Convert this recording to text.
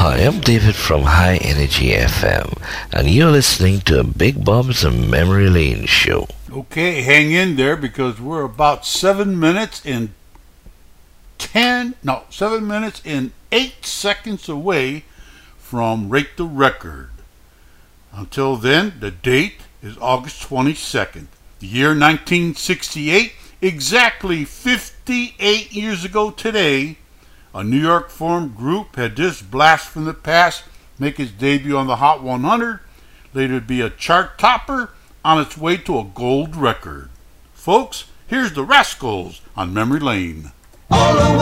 Hi, I'm David from High Energy FM, and you're listening to Big Bob's Memory Lane Show. Okay, hang in there because we're about 7 minutes and 8 seconds away from Rate the Record. Until then, the date is August 22nd. The year 1968, exactly 58 years ago today, a New York formed group had this blast from the past make its debut on the Hot 100, later be a chart topper on its way to a gold record. Folks, here's the Rascals on Memory Lane. All